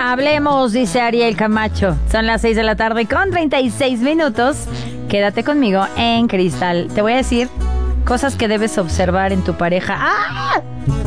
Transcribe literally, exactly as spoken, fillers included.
Hablemos, dice Ariel Camacho. Son las seis de la tarde con treinta y seis minutos. Quédate conmigo en Cristal. Te voy a decir cosas que debes observar en tu pareja. ¡Ah!